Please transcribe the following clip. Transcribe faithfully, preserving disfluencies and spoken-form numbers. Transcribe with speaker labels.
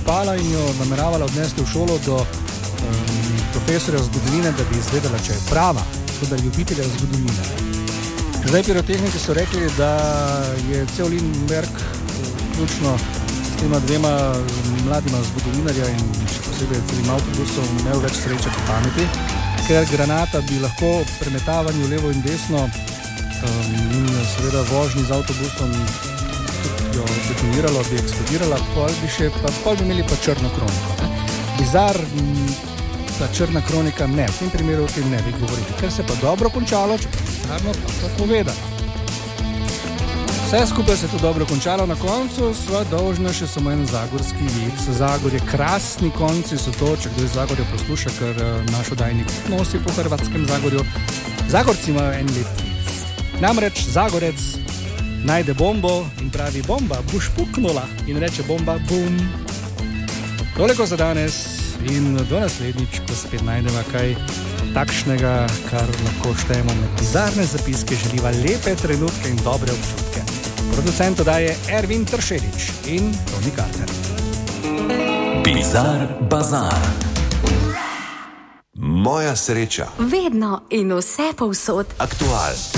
Speaker 1: spala in jo nameravala odnesti v šolo do um, profesorja zgodovine, da bi izvedela, če je prava, kot da ljubitelja zgodovine. Zdaj pirotehniki so rekli, da je cel Lindbergh, vključno s tema dvema mladima zgodovinarja in še posebej celim avtobusom, imel več sreče po pameti, ker granata bi lahko premetavanju levo in desno um, in seveda vožnji z avtobusom jo detoniralo, bi eksplodirala, pol bi, še, pa, pol bi imeli pa črno kroniko. Ne? Bizar, ta črna kronika ne, v tem primeru o tem ne bi govorili, ker se pa dobro končalo, če pa bizarno pa sta povedala. Vse skupaj se je to dobro končalo, na koncu sva dolžna še samo en zagorski vic. Zagorje, krasni konci so to, če kdo iz Zagorja posluša, ker naš oddajnik nosi po hrvatskem Zagorju. Zagorci imajo en lep vic. Namreč Zagorec najde bombo in pravi bomba, boš puknula, in reče bomba bum. Toliko za danes in do naslednjič, ko spet najdeva kaj takšnega, kar lahko štejemo med bizarne zapiske, želiva lepe trenutke in dobre občutke. Producent oddaje Ervin Tršelič in Toni Karter.
Speaker 2: Bizar Bazar. Moja sreča.
Speaker 3: Vedno in vse povsod.
Speaker 2: Aktual.